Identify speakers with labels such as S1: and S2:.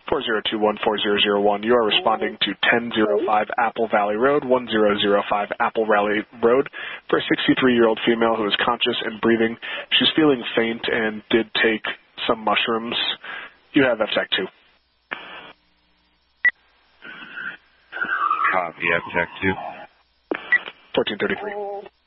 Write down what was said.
S1: 402-14001. You are responding to 1005 Apple Valley Road, 1005 Apple Valley Road, for a 63-year-old female who is conscious and breathing. She's feeling faint and did take some mushrooms. You have FTech 2.
S2: Copy, FTech 2.
S1: 1433.